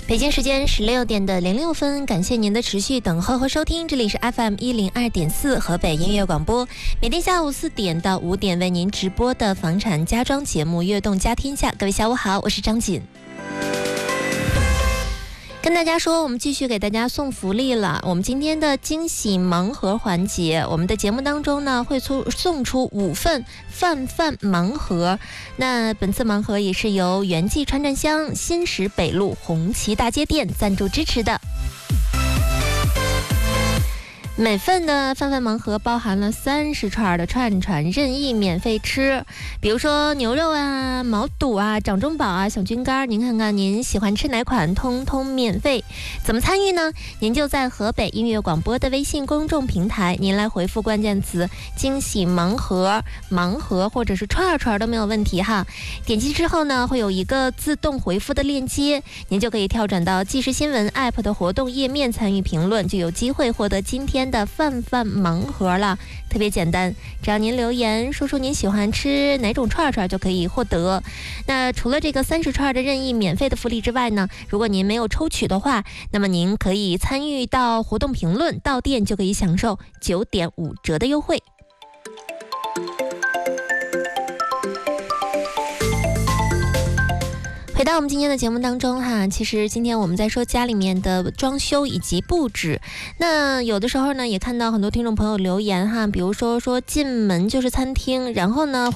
北京时间16:06，感谢您的持续等候和收听，这里是 FM102.4 河北音乐广播，每天下午4点到5点为您直播的房产家装节目《悦动家天下》。各位下午好，我是张锦。跟大家说，我们继续给大家送福利了。我们今天的惊喜盲盒环节，我们的节目当中呢会送出5份泛盲盒。那本次盲盒也是由元记川站乡新石北路红旗大街店赞助支持的。每份的泛盲盒包含了30串的串任意免费吃，比如说牛肉啊、毛肚啊、掌中宝啊、小菌干，您看看您喜欢吃哪款，通通免费。怎么参与呢？您就在河北音乐广播的微信公众平台，您来回复关键词惊喜盲盒或者是串都没有问题哈。点击之后呢，会有一个自动回复的链接，您就可以跳转到即时新闻 APP 的活动页面参与评论，就有机会获得今天的泛盲盒了。特别简单，只要您留言说出您喜欢吃哪种串就可以获得。那除了这个30串的任意免费的福利之外呢，如果您没有抽取的话，那么您可以参与到活动评论，到店就可以享受9.5折的优惠。回到我们今天的节目当中哈，其实今天我们在说家里面的装修以及布置。那有的时候呢，也看到很多听众朋友留言哈，比如说进门就是餐厅，然后呢